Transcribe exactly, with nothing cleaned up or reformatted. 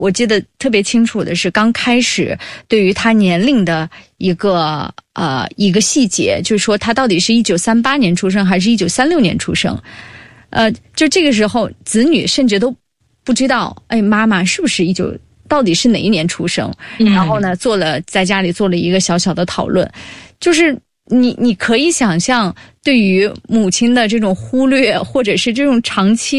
我记得特别清楚的是，刚开始对于他年龄的一个呃一个细节，就是说他到底是一九三八年出生还是一九三六年出生，呃，就这个时候子女甚至都不知道，哎，妈妈是不是一九到底是哪一年出生？ 嗯、 然后呢，做了在家里做了一个小小的讨论，就是你你可以想象，对于母亲的这种忽略，或者是这种长期